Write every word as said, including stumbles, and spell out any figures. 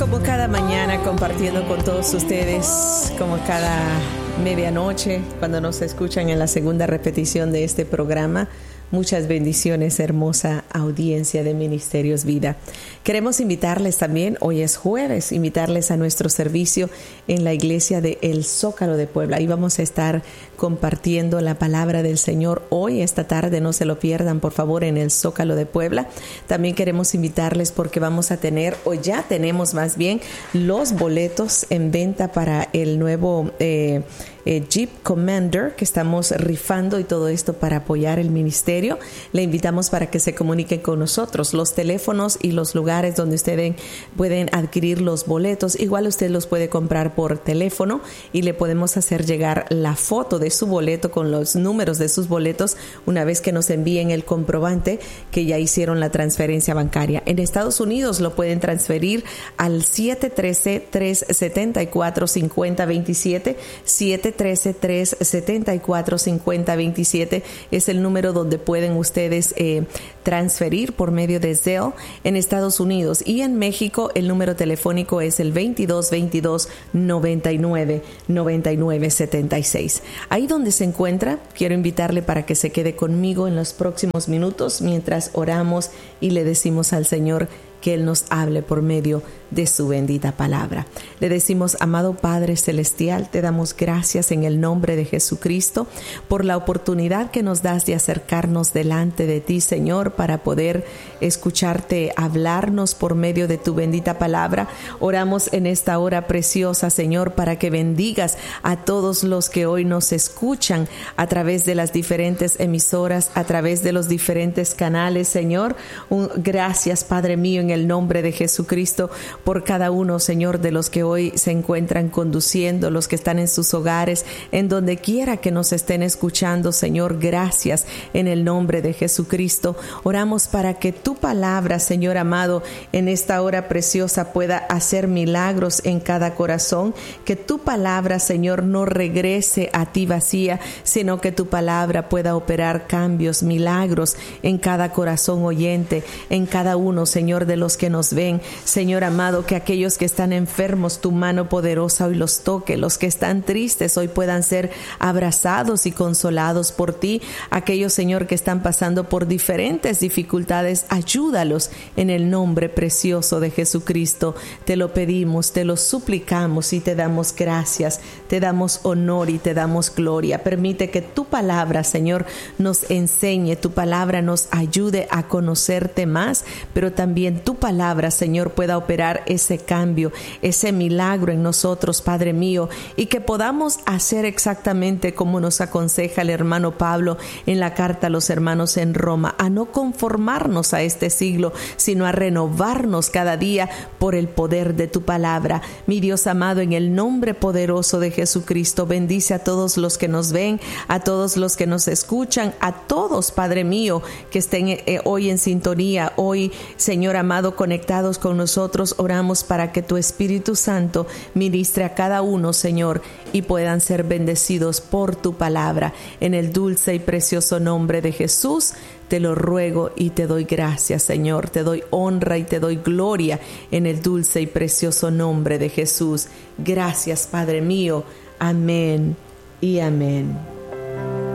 Como cada mañana compartiendo con todos ustedes, como cada medianoche cuando nos escuchan en la segunda repetición de este programa. Muchas bendiciones, hermosa audiencia de Ministerios Vida. Queremos invitarles también, hoy es jueves, invitarles a nuestro servicio en la iglesia de El Zócalo de Puebla. Ahí vamos a estar compartiendo la palabra del Señor hoy, esta tarde. No se lo pierdan, por favor, en El Zócalo de Puebla. También queremos invitarles porque vamos a tener, o ya tenemos más bien, los boletos en venta para el nuevo eh, eh, Jeep Commander que estamos rifando, y todo esto para apoyar el ministerio. Le invitamos para que se comuniquen con nosotros. Los teléfonos y los lugares donde ustedes pueden adquirir los boletos, igual usted los puede comprar por teléfono y le podemos hacer llegar la foto de su boleto con los números de sus boletos una vez que nos envíen el comprobante que ya hicieron la transferencia bancaria. En Estados Unidos lo pueden transferir al siete uno tres, tres siete cuatro, cinco cero dos siete. siete uno tres, tres siete cuatro, cinco cero dos siete es el número donde pueden ustedes eh, transferir por medio de Zelle en Estados Unidos. Y en México el número telefónico es el veintidós veintidós noventa y nueve noventa y nueve setenta y seis. Ahí donde se encuentra, quiero invitarle para que se quede conmigo en los próximos minutos mientras oramos y le decimos al Señor que Él nos hable por medio de su bendita palabra. Le decimos: amado Padre Celestial, te damos gracias en el nombre de Jesucristo por la oportunidad que nos das de acercarnos delante de ti, Señor, para poder escucharte hablarnos por medio de tu bendita palabra. Oramos en esta hora preciosa, Señor, para que bendigas a todos los que hoy nos escuchan a través de las diferentes emisoras, a través de los diferentes canales, Señor. Un, gracias, Padre mío, en el nombre de Jesucristo, por cada uno, Señor, de los que hoy se encuentran conduciendo, los que están en sus hogares, en donde quiera que nos estén escuchando, Señor. Gracias en el nombre de Jesucristo. Oramos para que tu palabra, Señor amado, en esta hora preciosa pueda hacer milagros en cada corazón, que tu palabra, Señor, no regrese a ti vacía, sino que tu palabra pueda operar cambios, milagros en cada corazón oyente, en cada uno, Señor, de los que nos ven. Señor amado, que aquellos que están enfermos, tu mano poderosa hoy los toque. Los que están tristes hoy puedan ser abrazados y consolados por ti. Aquellos, Señor, que están pasando por diferentes dificultades, ayúdalos en el nombre precioso de Jesucristo. Te lo pedimos, te lo suplicamos y te damos gracias, te damos honor y te damos gloria. Permite que tu palabra, Señor, nos enseñe, tu palabra nos ayude a conocerte más, pero también tu palabra, Señor, pueda operar ese cambio, ese milagro en nosotros, Padre mío, y que podamos hacer exactamente como nos aconseja el hermano Pablo en la carta a los hermanos en Roma, a no conformarnos a este siglo, sino a renovarnos cada día por el poder de tu palabra. Mi Dios amado, en el nombre poderoso de Jesucristo, bendice a todos los que nos ven, a todos los que nos escuchan, a todos, Padre mío, que estén eh, hoy en sintonía, hoy, Señor amado, conectados con nosotros. Oramos para que tu Espíritu Santo ministre a cada uno, Señor, y puedan ser bendecidos por tu palabra. En el dulce y precioso nombre de Jesús, te lo ruego y te doy gracias, Señor. Te doy honra y te doy gloria en el dulce y precioso nombre de Jesús. Gracias, Padre mío. Amén y amén.